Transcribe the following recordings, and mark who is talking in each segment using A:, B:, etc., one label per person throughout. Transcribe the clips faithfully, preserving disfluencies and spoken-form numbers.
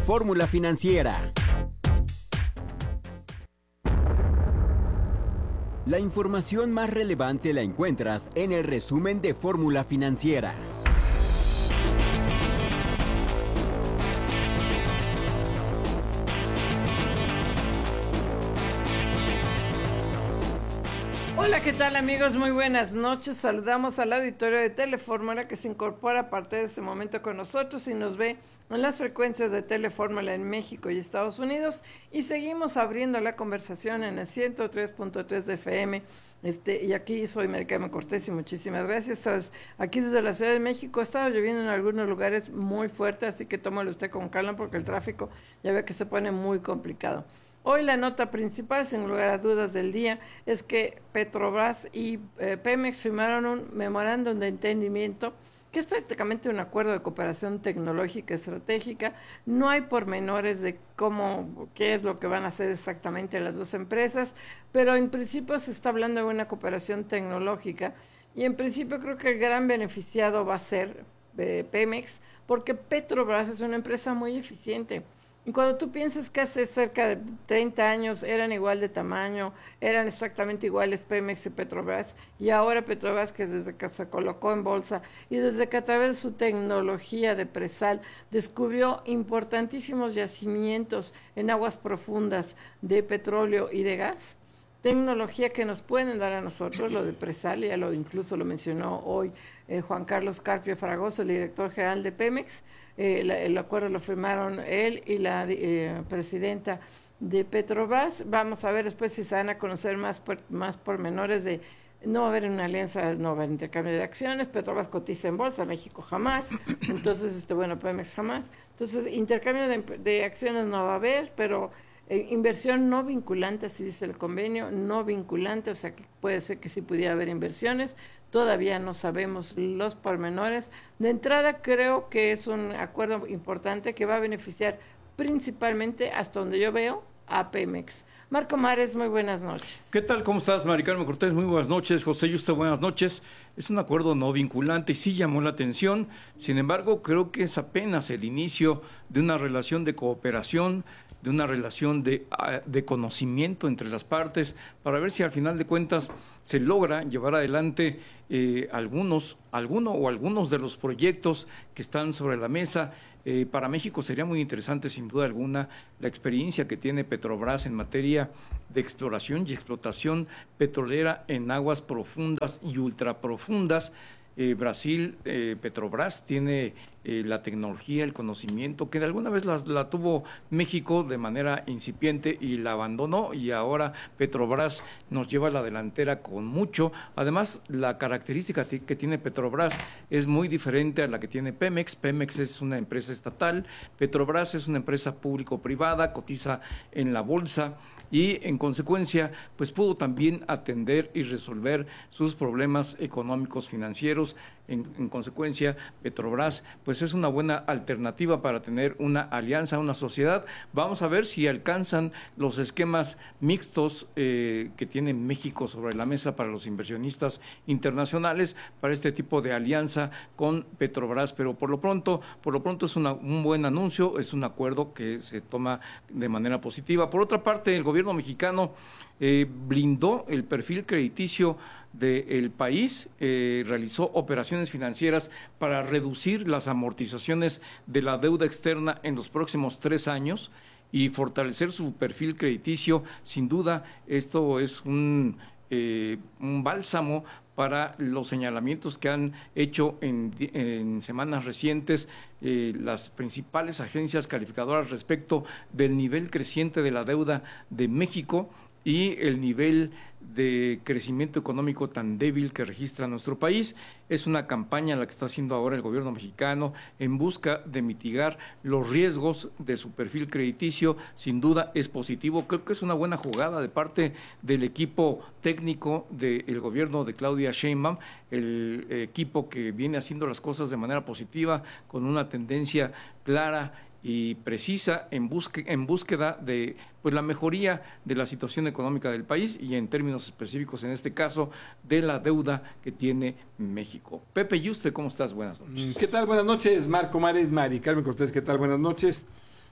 A: Fórmula Financiera. La información más relevante la encuentras en el resumen de Fórmula Financiera.
B: Hola, ¿qué tal amigos? Muy buenas noches. Saludamos al auditorio de Telefórmula que se incorpora a partir de este momento con nosotros y nos ve en las frecuencias de Telefórmula en México y Estados Unidos. Y seguimos abriendo la conversación en el ciento tres punto tres de F M. Este, y aquí soy Maricama Cortés y muchísimas gracias. Aquí desde la Ciudad de México ha estado lloviendo en algunos lugares muy fuerte, así que tómalo usted con calma porque el tráfico ya ve que se pone muy complicado. Hoy la nota principal, sin lugar a dudas del día, es que Petrobras y eh, Pemex firmaron un memorándum de entendimiento que es prácticamente un acuerdo de cooperación tecnológica estratégica. No hay pormenores de cómo, qué es lo que van a hacer exactamente las dos empresas, pero en principio se está hablando de una cooperación tecnológica y en principio creo que el gran beneficiado va a ser eh, Pemex, porque Petrobras es una empresa muy eficiente. Y cuando tú piensas que hace cerca de treinta años eran igual de tamaño, eran exactamente iguales Pemex y Petrobras, y ahora Petrobras, que desde que se colocó en bolsa y desde que a través de su tecnología de presal descubrió importantísimos yacimientos en aguas profundas de petróleo y de gas, tecnología que nos pueden dar a nosotros, lo de presal, ya lo incluso lo mencionó hoy eh, Juan Carlos Carpio Fragoso, el director general de Pemex. Eh, la, el acuerdo lo firmaron él y la eh, presidenta de Petrobras. Vamos a ver después si se van a conocer más, por, más pormenores de, no va a haber una alianza, no va a haber intercambio de acciones, Petrobras cotiza en bolsa, México jamás, entonces, este bueno, Pemex jamás. Entonces, intercambio de, de acciones no va a haber, pero eh, inversión no vinculante, así dice el convenio, no vinculante, o sea que puede ser que sí pudiera haber inversiones. Todavía no sabemos los pormenores. De entrada creo que es un acuerdo importante que va a beneficiar principalmente, hasta donde yo veo, a Pemex. Marco Mares, muy buenas noches.
C: ¿Qué tal? ¿Cómo estás, Mari Carmen Cortés? Muy buenas noches. José Yuste, buenas noches. Es un acuerdo no vinculante y sí llamó la atención. Sin embargo, creo que es apenas el inicio de una relación de cooperación, de una relación de, de conocimiento entre las partes, para ver si al final de cuentas se logra llevar adelante eh, algunos, alguno o algunos de los proyectos que están sobre la mesa. Eh, para México sería muy interesante, sin duda alguna, la experiencia que tiene Petrobras en materia de exploración y explotación petrolera en aguas profundas y ultraprofundas. Eh, Brasil, eh, Petrobras tiene eh, la tecnología, el conocimiento, que de alguna vez la, la tuvo México de manera incipiente y la abandonó, y ahora Petrobras nos lleva a la delantera con mucho. Además, la característica que tiene Petrobras es muy diferente a la que tiene Pemex. Pemex es una empresa estatal, Petrobras es una empresa público-privada, cotiza en la bolsa, y en consecuencia pues pudo también atender y resolver sus problemas económicos financieros. En, en consecuencia, Petrobras pues es una buena alternativa para tener una alianza, una sociedad. Vamos a ver si alcanzan los esquemas mixtos eh, que tiene México sobre la mesa para los inversionistas internacionales para este tipo de alianza con Petrobras, pero por lo pronto, por lo pronto es una, un buen anuncio, es un acuerdo que se toma de manera positiva. Por otra parte, el gobierno mexicano eh, blindó el perfil crediticio del país, eh, realizó operaciones financieras para reducir las amortizaciones de la deuda externa en los próximos tres años y fortalecer su perfil crediticio. Sin duda, esto es un, eh, un bálsamo para los señalamientos que han hecho en, en semanas recientes eh, las principales agencias calificadoras respecto del nivel creciente de la deuda de México y el nivel de crecimiento económico tan débil que registra nuestro país. Es una campaña la que está haciendo ahora el gobierno mexicano en busca de mitigar los riesgos de su perfil crediticio. Sin duda es positivo, creo que es una buena jugada de parte del equipo técnico del gobierno de Claudia Sheinbaum, el equipo que viene haciendo las cosas de manera positiva, con una tendencia clara y precisa en, busque, en búsqueda de pues la mejoría de la situación económica del país y en términos específicos, en este caso, de la deuda que tiene México. Pepe Yuste, ¿cómo estás? Buenas noches.
D: ¿Qué tal? Buenas noches, Marco Mares, Mari Carmen Cortés, ¿qué tal? Buenas noches.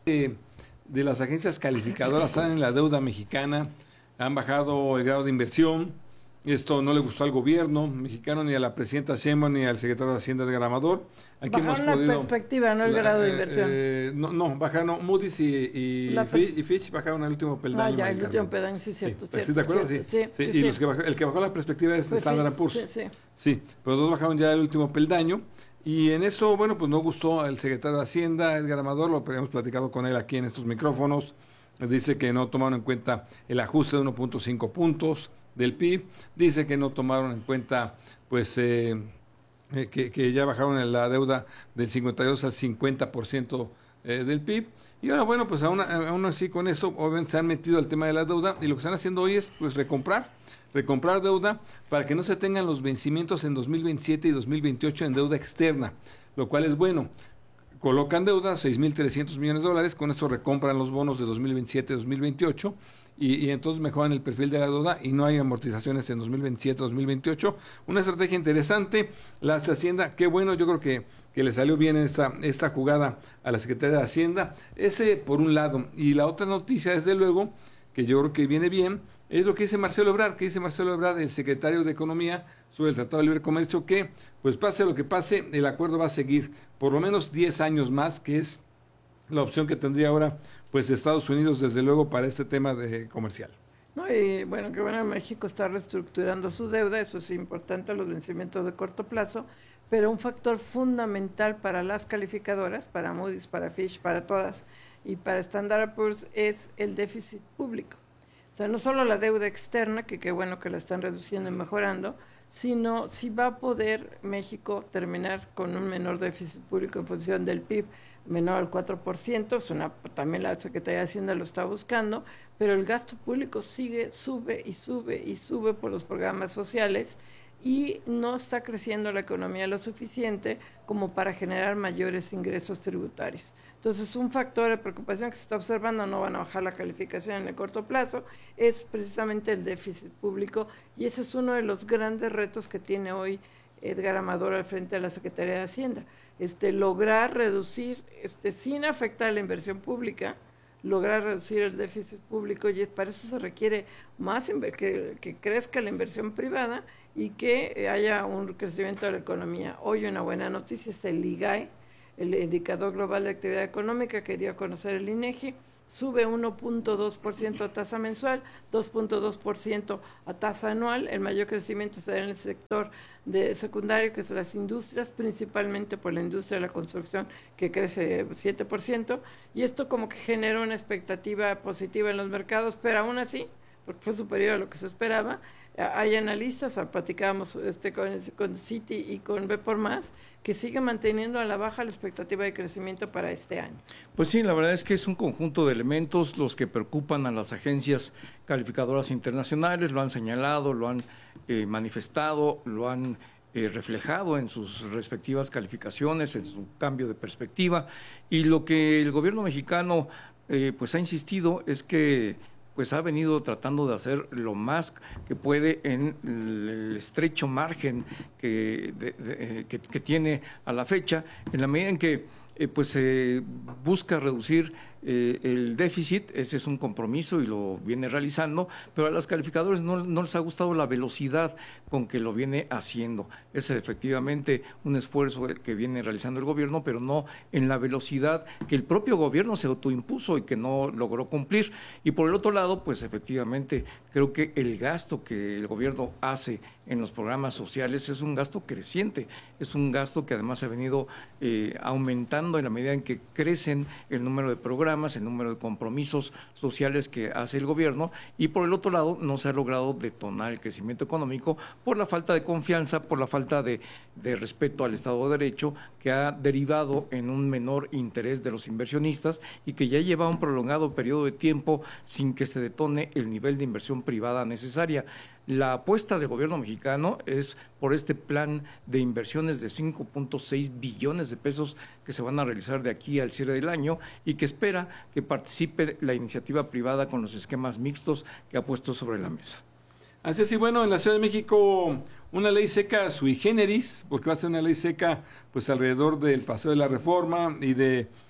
D: de, de las agencias calificadoras están en la deuda mexicana, han bajado el grado de inversión. Esto no le gustó al gobierno mexicano, ni a la presidenta Sheinbaum, ni al secretario de Hacienda Edgar Amador.
B: Aquí bajaron hemos podido, la perspectiva, no el la, grado de inversión.
D: Eh, no, no, bajaron Moody's y, y, Fitch, y Fitch bajaron el último peldaño.
B: Ah, ya, el último peldaño, sí, cierto.
D: Sí,
B: cierto
D: ¿de acuerdo?
B: Cierto,
D: sí.
B: Sí,
D: sí,
B: sí,
D: y
B: sí.
D: Los que bajó, el que bajó la perspectiva es
B: Fue
D: Standard and Poor's.
B: Sí, sí.
D: sí, pero dos bajaron ya el último peldaño. Y en eso, bueno, pues no gustó al secretario de Hacienda, Edgar Amador, lo habíamos platicado con él aquí en estos micrófonos. Dice que no tomaron en cuenta el ajuste de uno punto cinco puntos del P I B. Dice que no tomaron en cuenta, pues, eh, eh, que, que ya bajaron la deuda del cincuenta y dos al cincuenta por ciento eh, del P I B. Y ahora, bueno, pues aún, aún así con eso, obviamente se han metido al tema de la deuda y lo que están haciendo hoy es, pues, recomprar. recomprar deuda para que no se tengan los vencimientos en dos mil veintisiete y dos mil veintiocho en deuda externa, lo cual es bueno. Colocan deuda, seis mil trescientos millones de dólares, con esto recompran los bonos de dos mil veintisiete y dos mil veintiocho y, y entonces mejoran el perfil de la deuda y no hay amortizaciones en dos mil veintisiete y dos mil veintiocho. Una estrategia interesante, la Hacienda, qué bueno, yo creo que, que le salió bien esta, esta jugada a la Secretaría de Hacienda, ese por un lado. Y la otra noticia, desde luego, que yo creo que viene bien, es lo que dice Marcelo Ebrard, que dice Marcelo Ebrard, el secretario de Economía, sobre el Tratado de Libre Comercio, que, pues pase lo que pase, el acuerdo va a seguir por lo menos diez años más, que es la opción que tendría ahora, pues, Estados Unidos, desde luego, para este tema de comercial.
B: No, y bueno, que bueno, México está reestructurando su deuda, eso es importante, los vencimientos de corto plazo, pero un factor fundamental para las calificadoras, para Moody's, para Fitch, para todas, y para Standard and Poor's, es el déficit público. O sea, no solo la deuda externa, que qué bueno que la están reduciendo y mejorando, sino si va a poder México terminar con un menor déficit público en función del P I B, menor al cuatro por ciento, es una, también la Secretaría de Hacienda lo está buscando, pero el gasto público sigue, sube y sube y sube por los programas sociales y no está creciendo la economía lo suficiente como para generar mayores ingresos tributarios. Entonces, un factor de preocupación que se está observando, no van a bajar la calificación en el corto plazo, es precisamente el déficit público y ese es uno de los grandes retos que tiene hoy Edgar Amador al frente de la Secretaría de Hacienda, este, lograr reducir, este, sin afectar la inversión pública, lograr reducir el déficit público y para eso se requiere más que, que crezca la inversión privada y que haya un crecimiento de la economía. Hoy una buena noticia es el I G A E, el Indicador Global de Actividad Económica que dio a conocer el INEGI, sube uno punto dos por ciento a tasa mensual, dos punto dos por ciento a tasa anual. El mayor crecimiento se da en el sector de secundario, que es las industrias, principalmente por la industria de la construcción, que crece siete por ciento, y esto como que genera una expectativa positiva en los mercados, pero aún así, porque fue superior a lo que se esperaba, hay analistas, platicábamos este, con, con Citi y con B por Más, que sigue manteniendo a la baja la expectativa de crecimiento para este año.
C: Pues sí, la verdad es que es un conjunto de elementos los que preocupan a las agencias calificadoras internacionales, lo han señalado, lo han eh, manifestado, lo han eh, reflejado en sus respectivas calificaciones, en su cambio de perspectiva, y lo que el gobierno mexicano eh, pues ha insistido es que pues ha venido tratando de hacer lo más que puede en el estrecho margen que, de, de, que, que tiene a la fecha, en la medida en que eh, pues se eh, busca reducir eh, el déficit. Ese es un compromiso y lo viene realizando, pero a los calificadores no, no les ha gustado la velocidad con que lo viene haciendo. Es efectivamente un esfuerzo que viene realizando el gobierno, pero no en la velocidad que el propio gobierno se autoimpuso y que no logró cumplir. Y por el otro lado, pues efectivamente creo que el gasto que el gobierno hace en los programas sociales es un gasto creciente, es un gasto que además ha venido eh, aumentando en la medida en que crecen el número de programas, el número de compromisos sociales que hace el gobierno, y por el otro lado no se ha logrado detonar el crecimiento económico por la falta de confianza, por la falta de, de respeto al Estado de Derecho, que ha derivado en un menor interés de los inversionistas y que ya lleva un prolongado periodo de tiempo sin que se detone el nivel de inversión privada necesaria. La apuesta del gobierno mexicano es por este plan de inversiones de cinco punto seis billones de pesos que se van a realizar de aquí al cierre del año y que espera que participe la iniciativa privada con los esquemas mixtos que ha puesto sobre la mesa.
D: Así es, y bueno, en la Ciudad de México una ley seca sui generis, porque va a ser una ley seca pues alrededor del Paseo de la Reforma y de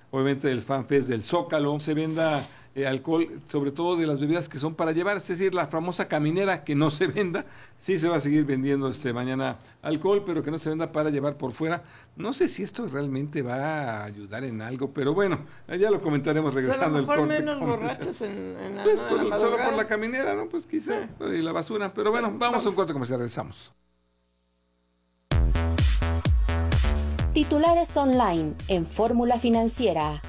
D: obviamente del FanFest del Zócalo, se venda eh, alcohol, sobre todo de las bebidas que son para llevar, es decir, la famosa caminera, que no se venda. Sí se va a seguir vendiendo este mañana alcohol, pero que no se venda para llevar por fuera. No sé si esto realmente va a ayudar en algo, pero bueno, ya lo comentaremos regresando al corte.
B: A lo mejor menos borrachos en, en la,
D: pues,
B: no,
D: por,
B: en la
D: solo por la caminera, ¿no? Pues quizá, sí. Y la basura. Pero bueno, vamos, vamos a un corte comercial, regresamos.
E: Titulares online en Fórmula Financiera.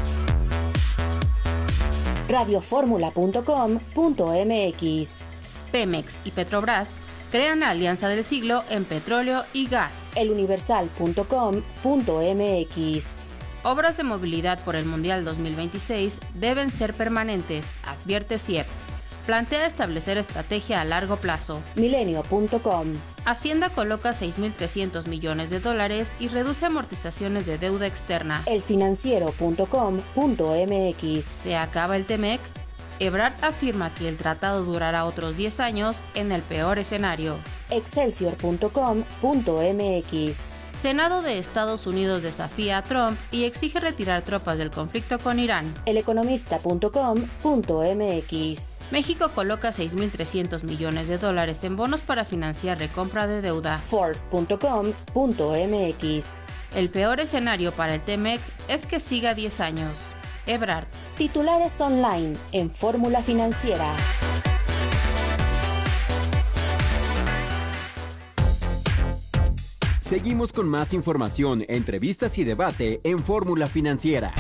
E: radio fórmula punto com punto m x.
F: Pemex y Petrobras crean la alianza del siglo en petróleo y gas.
E: el universal punto com punto m x.
F: Obras de movilidad por el Mundial dos mil veintiséis deben ser permanentes, advierte C I E P. Plantea establecer estrategia a largo plazo.
E: milenio punto com.
F: Hacienda coloca seis mil trescientos millones de dólares y reduce amortizaciones de deuda externa.
E: el financiero punto com punto m x.
F: Se acaba el Temec. Ebrard afirma que el tratado durará otros diez años en el peor escenario.
E: excelsior punto com punto m x.
F: Senado de Estados Unidos desafía a Trump y exige retirar tropas del conflicto con Irán.
E: el economista punto com punto m x.
F: México coloca seis mil trescientos millones de dólares en bonos para financiar recompra de deuda.
E: ford punto com punto m x.
F: El peor escenario para el Temec es que siga diez años. Ebrard.
E: Titulares online en Fórmula Financiera.
A: Seguimos con más información, entrevistas y debate en Fórmula Financiera.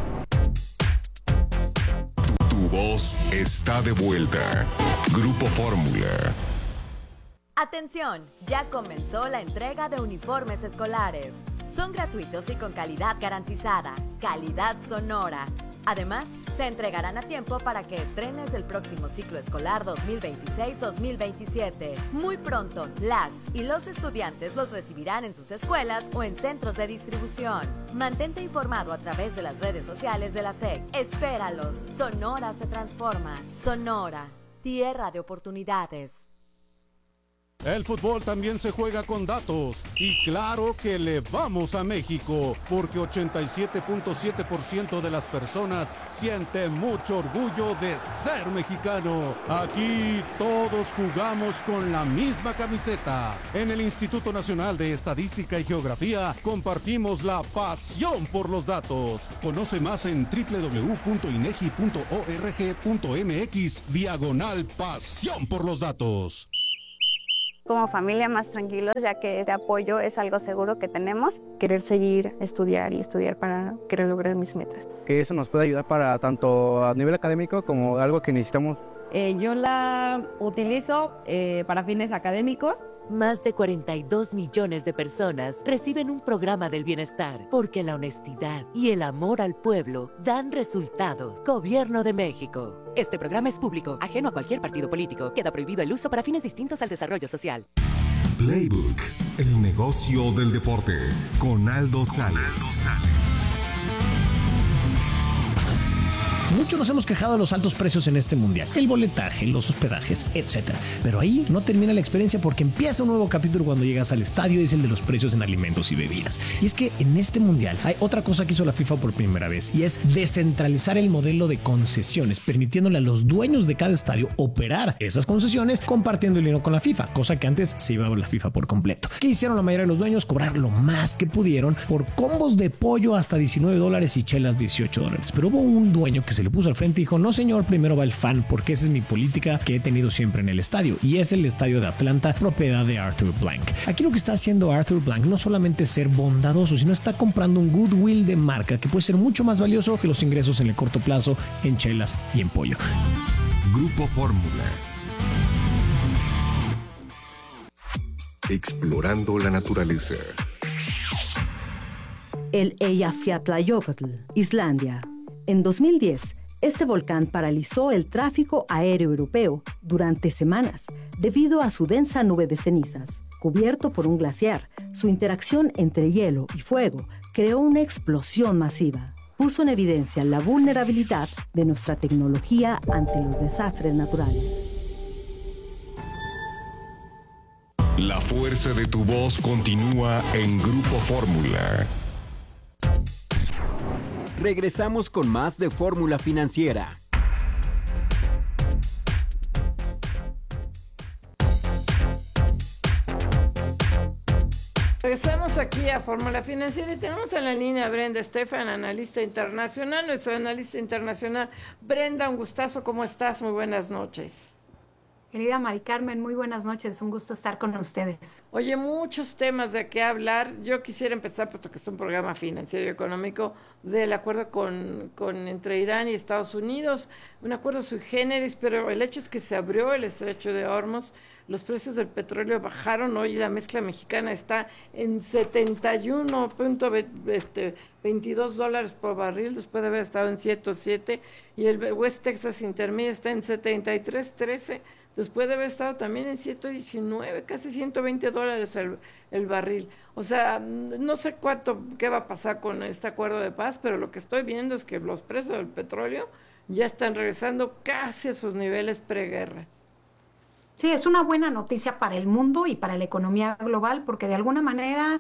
G: Tu, tu voz está de vuelta. Grupo Fórmula.
H: Atención, ya comenzó la entrega de uniformes escolares. Son gratuitos y con calidad garantizada, calidad Sonora. Además, se entregarán a tiempo para que estrenes el próximo ciclo escolar dos mil veintiséis dos mil veintisiete. Muy pronto, las y los estudiantes los recibirán en sus escuelas o en centros de distribución. Mantente informado a través de las redes sociales de la S E C. Espéralos. Sonora se transforma. Sonora, tierra de oportunidades.
I: El fútbol también se juega con datos y claro que le vamos a México porque ochenta y siete punto siete por ciento de las personas sienten mucho orgullo de ser mexicano. Aquí todos jugamos con la misma camiseta. En el Instituto Nacional de Estadística y Geografía compartimos la pasión por los datos. Conoce más en doble u doble u doble u punto inegi punto org punto m x diagonal pasión por los datos.
J: Como familia más tranquilos, ya que este apoyo es algo seguro que tenemos.
K: Querer seguir, estudiar y estudiar para querer lograr mis metas.
L: Que eso nos puede ayudar para tanto a nivel académico como algo que necesitamos.
M: Eh, yo la utilizo eh, para fines académicos.
N: Más de cuarenta y dos millones de personas reciben un programa del bienestar porque la honestidad y el amor al pueblo dan resultados. Gobierno de México. Este programa es público, ajeno a cualquier partido político. Queda prohibido el uso para fines distintos al desarrollo social.
G: Playbook, el negocio del deporte, con Aldo Sales.
O: Muchos nos hemos quejado de los altos precios en este mundial, el boletaje, los hospedajes, etcétera. Pero ahí no termina la experiencia porque empieza un nuevo capítulo cuando llegas al estadio y es el de los precios en alimentos y bebidas. Y es que en este mundial hay otra cosa que hizo la FIFA por primera vez y es descentralizar el modelo de concesiones, permitiéndole a los dueños de cada estadio operar esas concesiones compartiendo el dinero con la FIFA, cosa que antes se llevaba la FIFA por completo. ¿Qué hicieron la mayoría de los dueños? Cobrar lo más que pudieron por combos de pollo hasta diecinueve dólares y chelas dieciocho dólares. Pero hubo un dueño que se le puso al frente y dijo: no señor, primero va el fan, porque esa es mi política que he tenido siempre en el estadio, y es el estadio de Atlanta, propiedad de Arthur Blank. Aquí lo que está haciendo Arthur Blank no solamente es ser bondadoso, sino está comprando un goodwill de marca que puede ser mucho más valioso que los ingresos en el corto plazo en chelas y en pollo.
G: Grupo Fórmula. Explorando la naturaleza.
P: El Eyjafjallajökull, Islandia. En dos mil diez, este volcán paralizó el tráfico aéreo europeo durante semanas debido a su densa nube de cenizas. Cubierto por un glaciar, su interacción entre hielo y fuego creó una explosión masiva. Puso en evidencia la vulnerabilidad de nuestra tecnología ante los desastres naturales.
G: La fuerza de tu voz continúa en Grupo Fórmula.
A: Regresamos con más de Fórmula Financiera.
B: Regresamos aquí a Fórmula Financiera y tenemos en la línea a Brenda Estefan, analista internacional, nuestra analista internacional. Brenda, un gustazo, ¿cómo estás? Muy buenas noches.
Q: Querida Mari Carmen, muy buenas noches, un gusto estar con ustedes.
B: Oye, muchos temas de qué hablar. Yo quisiera empezar, puesto que es un programa financiero y económico, del acuerdo con, con entre Irán y Estados Unidos, un acuerdo sui generis, pero el hecho es que se abrió el estrecho de Hormuz, los precios del petróleo bajaron, hoy la mezcla mexicana está en setenta y uno punto veintidós dólares por barril, después de haber estado en ciento siete, y el West Texas Intermediate está en setenta y tres punto trece, después de haber estado también en ciento diecinueve, casi ciento veinte dólares el, el barril. O sea, no sé cuánto, qué va a pasar con este acuerdo de paz, pero lo que estoy viendo es que los precios del petróleo ya están regresando casi a sus niveles preguerra.
Q: Sí, es una buena noticia para el mundo y para la economía global, porque de alguna manera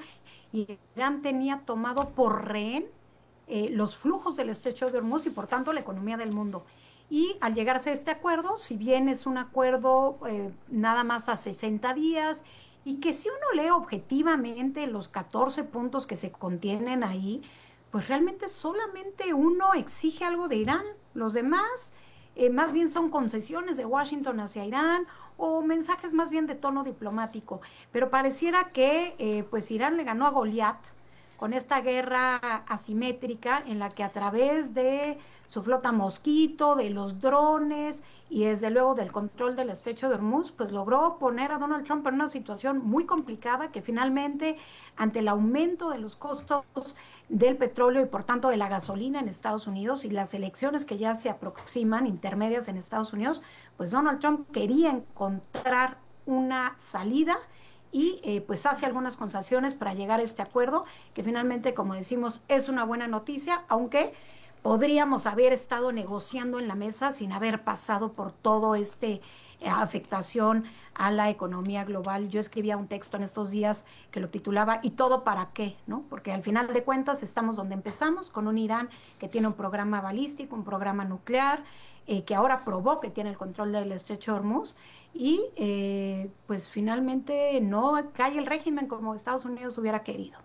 Q: Irán tenía tomado por rehén eh, los flujos del estrecho de Hormuz y por tanto la economía del mundo. Y al llegarse a este acuerdo, si bien es un acuerdo eh, nada más a sesenta días, y que si uno lee objetivamente los catorce puntos que se contienen ahí, pues realmente solamente uno exige algo de Irán, los demás eh, más bien son concesiones de Washington hacia Irán o mensajes más bien de tono diplomático, pero pareciera que eh, pues Irán le ganó a Goliat con esta guerra asimétrica en la que a través de su flota Mosquito, de los drones y desde luego del control del estrecho de Hormuz, pues logró poner a Donald Trump en una situación muy complicada que finalmente, ante el aumento de los costos del petróleo y por tanto de la gasolina en Estados Unidos y las elecciones que ya se aproximan, intermedias en Estados Unidos, pues Donald Trump quería encontrar una salida y eh, pues hace algunas concesiones para llegar a este acuerdo, que finalmente, como decimos, es una buena noticia, aunque podríamos haber estado negociando en la mesa sin haber pasado por todo este eh, afectación a la economía global. Yo escribía un texto en estos días que lo titulaba ¿y todo para qué? ¿No? Porque al final de cuentas estamos donde empezamos, con un Irán que tiene un programa balístico, un programa nuclear, eh, que ahora probó que tiene el control del estrecho de Hormuz, y eh, pues finalmente no cae el régimen como Estados Unidos hubiera querido.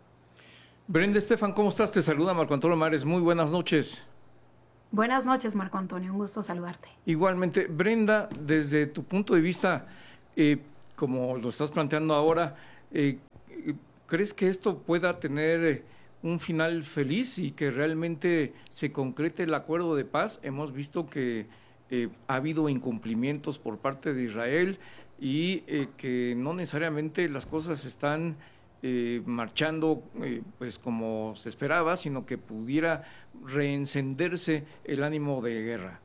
C: Brenda Estefan, ¿cómo estás? Te saluda Marco Antonio Mares. Muy buenas noches.
Q: Buenas noches, Marco Antonio. Un gusto saludarte.
C: Igualmente. Brenda, desde tu punto de vista, eh, como lo estás planteando ahora, eh, ¿crees que esto pueda tener un final feliz y que realmente se concrete el acuerdo de paz? Hemos visto que eh, ha habido incumplimientos por parte de Israel y eh, que no necesariamente las cosas están Eh, marchando eh, pues como se esperaba, sino que pudiera reencenderse el ánimo de guerra.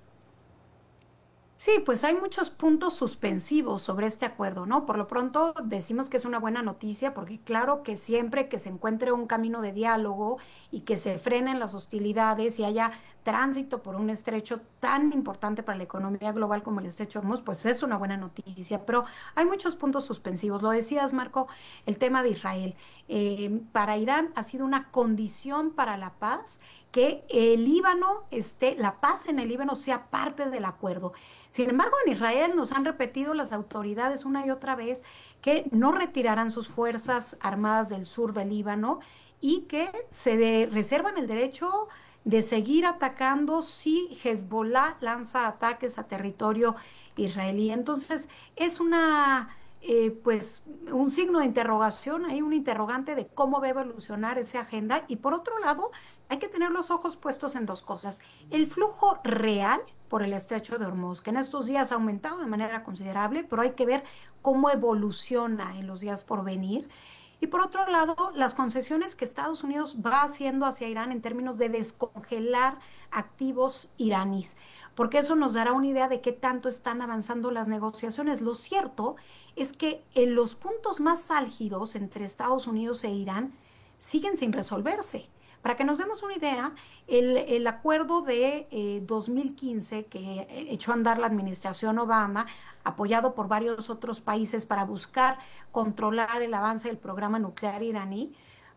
Q: Sí, pues hay muchos puntos suspensivos sobre este acuerdo, ¿no? Por lo pronto decimos que es una buena noticia porque claro que siempre que se encuentre un camino de diálogo y que se frenen las hostilidades y haya tránsito por un estrecho tan importante para la economía global como el estrecho de Hormuz, pues es una buena noticia, pero hay muchos puntos suspensivos. Lo decías, Marco, el tema de Israel. Eh, para Irán ha sido una condición para la paz que el Líbano esté, la paz en el Líbano sea parte del acuerdo. Sin embargo, en Israel nos han repetido las autoridades una y otra vez que no retirarán sus fuerzas armadas del sur del Líbano y que se de, reservan el derecho de seguir atacando si Hezbollah lanza ataques a territorio israelí. Entonces, es una eh, pues un signo de interrogación, hay un interrogante de cómo va a evolucionar esa agenda. Y por otro lado, hay que tener los ojos puestos en dos cosas. El flujo real por el estrecho de Hormuz, que en estos días ha aumentado de manera considerable, pero hay que ver cómo evoluciona en los días por venir. Y por otro lado, las concesiones que Estados Unidos va haciendo hacia Irán en términos de descongelar activos iraníes, porque eso nos dará una idea de qué tanto están avanzando las negociaciones. Lo cierto es que en los puntos más álgidos entre Estados Unidos e Irán siguen sin resolverse. Para que nos demos una idea, el, el acuerdo de eh, dos mil quince que echó a andar la administración Obama, apoyado por varios otros países para buscar controlar el avance del programa nuclear iraní,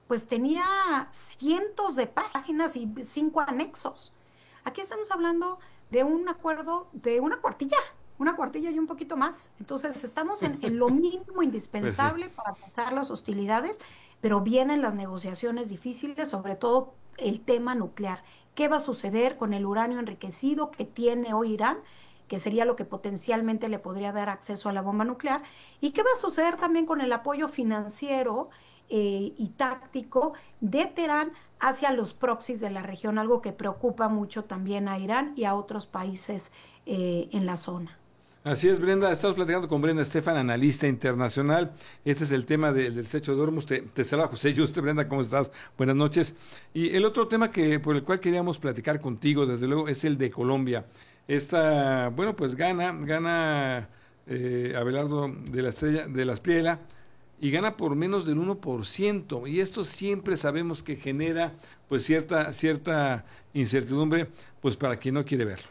Q: pues tenía cientos de páginas y cinco anexos. Aquí estamos hablando de un acuerdo de una cuartilla, una cuartilla y un poquito más. Entonces estamos en, en lo mínimo indispensable pues sí. para pasar las hostilidades, pero vienen las negociaciones difíciles, sobre todo el tema nuclear. ¿Qué va a suceder con el uranio enriquecido que tiene hoy Irán? Que sería lo que potencialmente le podría dar acceso a la bomba nuclear. ¿Y qué va a suceder también con el apoyo financiero eh, y táctico de Teherán hacia los proxies de la región? Algo que preocupa mucho también a Irán y a otros países eh, en la zona.
D: Así es, Brenda, estamos platicando con Brenda Estefan, analista internacional. Este es el tema de, del estrecho de Hormuz. Te, te saluda José Yuste. Brenda, ¿cómo estás? Buenas noches. Y el otro tema que por el cual queríamos platicar contigo, desde luego, es el de Colombia. Esta, bueno, pues gana, gana eh, Abelardo de la Estrella, de la Espriella, y gana por menos del uno por ciento. Y esto siempre sabemos que genera pues cierta, cierta incertidumbre, pues para quien no quiere verlo.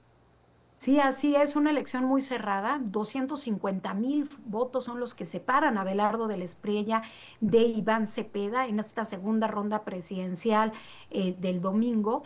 Q: Sí, así es, una elección muy cerrada, doscientos cincuenta mil votos son los que separan a Abelardo de la Espriella de Iván Cepeda en esta segunda ronda presidencial eh, del domingo,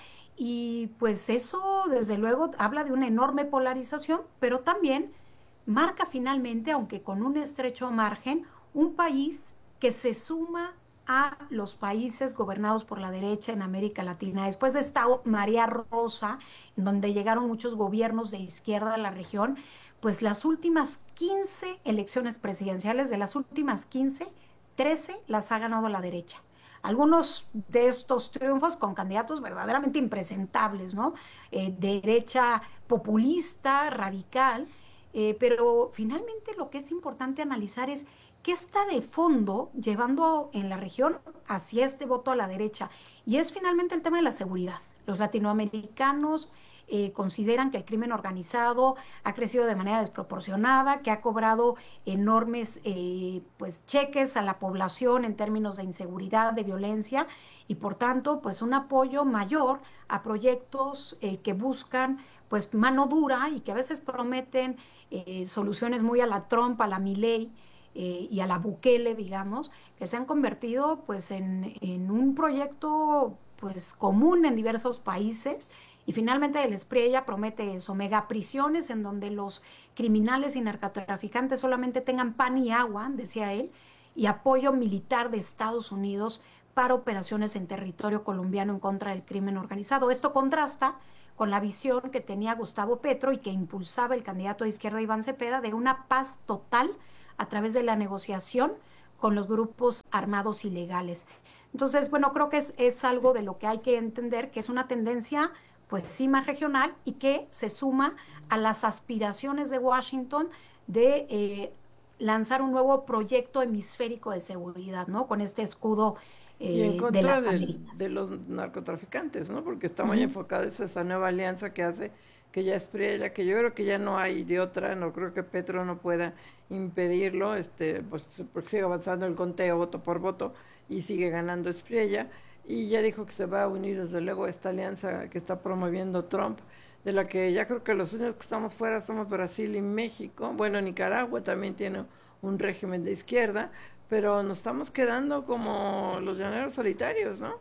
Q: y pues eso desde luego habla de una enorme polarización, pero también marca finalmente, aunque con un estrecho margen, un país que se suma a los países gobernados por la derecha en América Latina. Después de esta María Rosa, en donde llegaron muchos gobiernos de izquierda a la región, pues las últimas quince elecciones presidenciales, de las últimas quince, trece las ha ganado la derecha. Algunos de estos triunfos con candidatos verdaderamente impresentables, ¿no? Eh, derecha populista, radical, eh, pero finalmente lo que es importante analizar es ¿qué está de fondo llevando en la región hacia este voto a la derecha? Y es finalmente el tema de la seguridad. Los latinoamericanos eh, consideran que el crimen organizado ha crecido de manera desproporcionada, que ha cobrado enormes eh, pues, cheques a la población en términos de inseguridad, de violencia, y por tanto pues un apoyo mayor a proyectos eh, que buscan pues mano dura y que a veces prometen eh, soluciones muy a la Trump, a la Milei, Eh, y a la Bukele, digamos, que se han convertido pues en, en un proyecto pues común en diversos países, y finalmente el Espriella promete eso, megaprisiones en donde los criminales y narcotraficantes solamente tengan pan y agua, decía él, y apoyo militar de Estados Unidos para operaciones en territorio colombiano en contra del crimen organizado. Esto contrasta con la visión que tenía Gustavo Petro y que impulsaba el candidato de izquierda Iván Cepeda de una paz total a través de la negociación con los grupos armados ilegales. Entonces, bueno, creo que es, es algo de lo que hay que entender, que es una tendencia, pues sí, más regional, y que se suma a las aspiraciones de Washington de eh, lanzar un nuevo proyecto hemisférico de seguridad, ¿no? Con este escudo eh,
B: y en contra
Q: de las
B: de,
Q: Américas.
B: de los narcotraficantes, ¿no? Porque está muy
Q: Uh-huh.
B: enfocada eso, esa nueva alianza que hace, que ya es Espriella, que yo creo que ya no hay de otra, no creo que Petro no pueda impedirlo, este, pues porque sigue avanzando el conteo voto por voto y sigue ganando Espriella, y ya dijo que se va a unir desde luego a esta alianza que está promoviendo Trump, de la que ya creo que los únicos que estamos fuera somos Brasil y México. Bueno, Nicaragua también tiene un régimen de izquierda, pero nos estamos quedando como los llaneros solitarios, ¿no?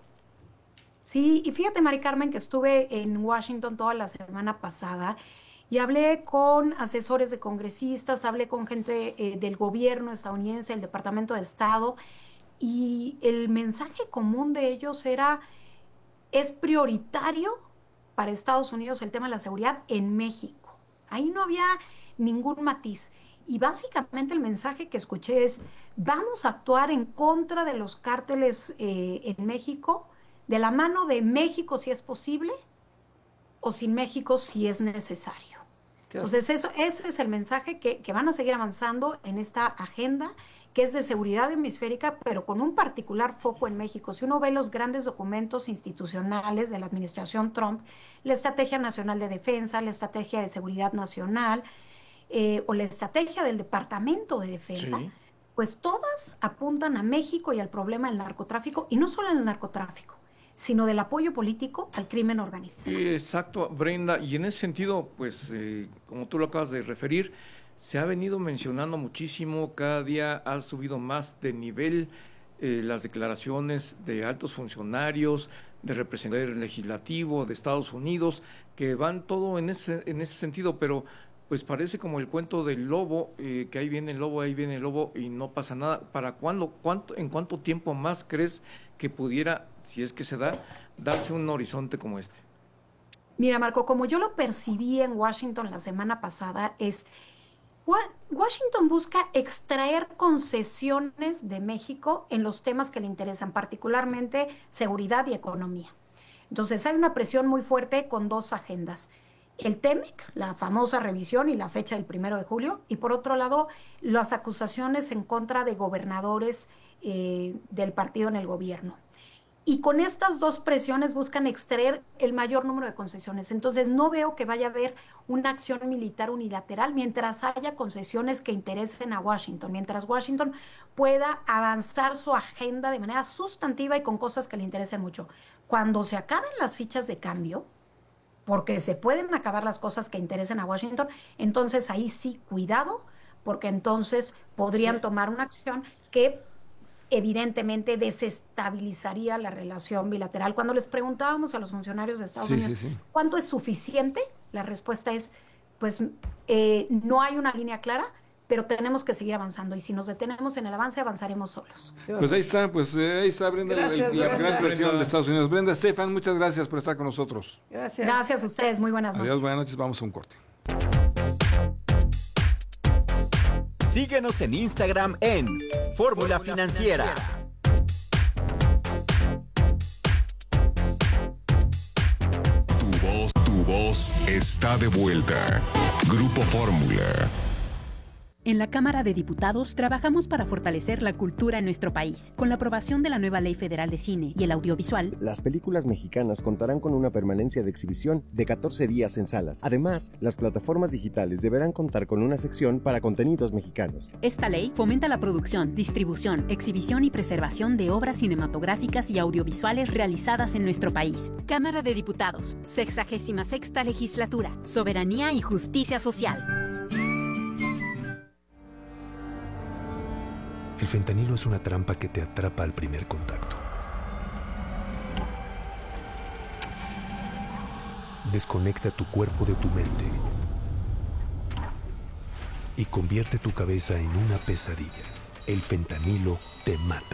Q: Sí, y fíjate, Mari Carmen, que estuve en Washington toda la semana pasada y hablé con asesores de congresistas, hablé con gente eh, del gobierno estadounidense, el Departamento de Estado, y el mensaje común de ellos era, es prioritario para Estados Unidos el tema de la seguridad en México. Ahí no había ningún matiz. Y básicamente el mensaje que escuché es, vamos a actuar en contra de los cárteles eh, en México, de la mano de México si es posible, o sin México si es necesario. Entonces eso, ese es el mensaje que, que van a seguir avanzando en esta agenda, que es de seguridad hemisférica, pero con un particular foco en México. Si uno ve los grandes documentos institucionales de la administración Trump, la Estrategia Nacional de Defensa, la Estrategia de Seguridad Nacional, eh, o la Estrategia del Departamento de Defensa, sí, pues todas apuntan a México y al problema del narcotráfico, y no solo el narcotráfico, sino del apoyo político al crimen organizado.
C: Sí, exacto, Brenda, y en ese sentido, pues, eh, como tú lo acabas de referir, se ha venido mencionando muchísimo, cada día ha subido más de nivel eh, las declaraciones de altos funcionarios, de representante legislativo de Estados Unidos, que van todo en ese, en ese sentido, pero pues parece como el cuento del lobo, eh, que ahí viene el lobo, ahí viene el lobo y no pasa nada. ¿Para cuándo, cuánto, en cuánto tiempo más crees que pudiera, si es que se da, darse un horizonte como este?
Q: Mira, Marco, como yo lo percibí en Washington la semana pasada, es Washington busca extraer concesiones de México en los temas que le interesan, particularmente seguridad y economía. Entonces hay una presión muy fuerte con dos agendas. El T M E C, la famosa revisión y la fecha del primero de julio, y por otro lado, las acusaciones en contra de gobernadores eh, del partido en el gobierno. Y con estas dos presiones buscan extraer el mayor número de concesiones. Entonces no veo que vaya a haber una acción militar unilateral mientras haya concesiones que interesen a Washington, mientras Washington pueda avanzar su agenda de manera sustantiva y con cosas que le interesen mucho. Cuando se acaben las fichas de cambio, porque se pueden acabar las cosas que interesen a Washington, entonces ahí sí, cuidado, porque entonces podrían sí. tomar una acción que evidentemente desestabilizaría la relación bilateral. Cuando les preguntábamos a los funcionarios de Estados
D: sí,
Q: Unidos
D: sí, sí.
Q: ¿cuánto es suficiente? La respuesta es, pues eh, no hay una línea clara, pero tenemos que seguir avanzando, y si nos detenemos en el avance, avanzaremos solos.
D: Pues ahí está, pues eh, ahí está Brenda,
Q: Gracias,
D: el, la
Q: gracias.
D: gran versión de Estados Unidos. Brenda, Estefan, muchas gracias por estar con nosotros.
Q: Gracias. Gracias a ustedes, muy buenas noches.
D: Adiós, buenas noches, vamos a un corte.
A: Síguenos en Instagram en Fórmula Financiera.
G: Tu voz, tu voz está de vuelta. Grupo Fórmula.
R: En la Cámara de Diputados trabajamos para fortalecer la cultura en nuestro país. Con la aprobación de la nueva Ley Federal de Cine y el Audiovisual,
S: las películas mexicanas contarán con una permanencia de exhibición de catorce días en salas. Además, las plataformas digitales deberán contar con una sección para contenidos mexicanos.
R: Esta ley fomenta la producción, distribución, exhibición y preservación de obras cinematográficas y audiovisuales realizadas en nuestro país. Cámara de Diputados, sexagésima sexta legislatura, soberanía y justicia social.
T: El fentanilo es una trampa que te atrapa al primer contacto. Desconecta tu cuerpo de tu mente y convierte tu cabeza en una pesadilla. El fentanilo te mata.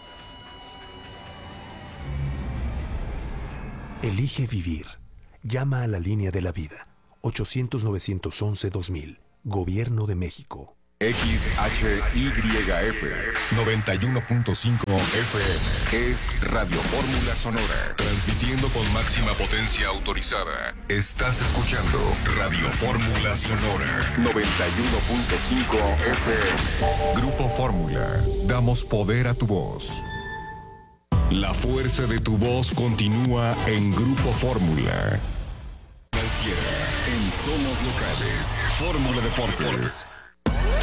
T: Elige vivir. Llama a la línea de la vida. ochocientos, novecientos once, dos mil. Gobierno de México.
G: X H Y F noventa y uno punto cinco F M es Radio Fórmula Sonora, transmitiendo con máxima potencia autorizada. Estás escuchando Radio Fórmula Sonora noventa y uno punto cinco F M. Grupo Fórmula, damos poder a tu voz. La fuerza de tu voz continúa en Grupo Fórmula. Financiera, en Somos Locales, Fórmula Deportes.